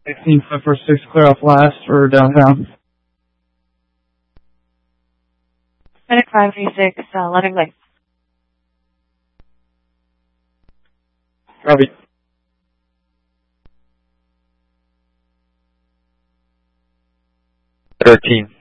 16-546, clear off last for downtown. Medic 536, letting go. Copy. '13.